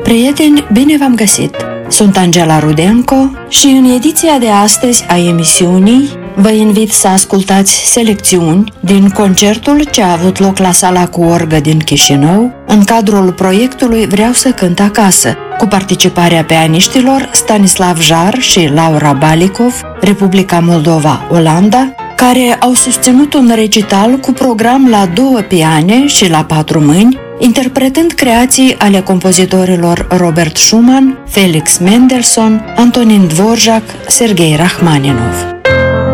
Prieteni, bine v-am găsit! Sunt Angela Rudenco și în ediția de astăzi a emisiunii vă invit să ascultați selecțiuni din concertul ce a avut loc la Sala cu Orgă din Chișinău, în cadrul proiectului Vreau să cânt acasă, cu participarea pianiștilor Stanislav Jar și Laura Balikov, Republica Moldova, Olanda, care au susținut un recital cu program la 2 piane și la 4 mâini, interpretând creații ale compozitorilor Robert Schumann, Felix Mendelssohn, Antonin Dvorak, Sergei Rachmaninov.